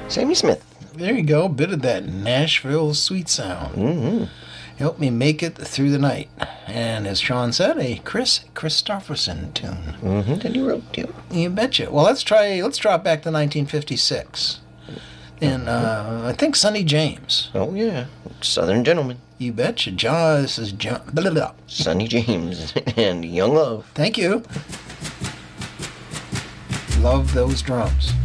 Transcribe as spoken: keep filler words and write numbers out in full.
Sammy Smith. There you go. A bit of that Nashville sweet sound. Mm-hmm. Help me make it through the night. And as Sean said, a Chris Christopherson tune. Mm-hmm. That you wrote, too. You betcha. Well, let's try. Let's drop back to nineteen fifty-six. And uh, I think Sonny James. Oh, yeah. Southern Gentleman. You betcha. John, this is John. Blah, blah, blah. Sonny James and Young Love. Thank you. Love those drums.